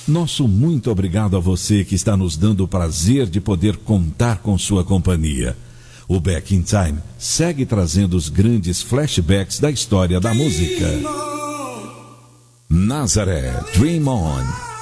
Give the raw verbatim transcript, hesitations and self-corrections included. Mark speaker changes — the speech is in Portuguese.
Speaker 1: Nosso muito obrigado a você que está nos dando o prazer de poder contar com sua companhia. O Back in Time segue trazendo os grandes flashbacks da história da música. Nazaré, Dream On.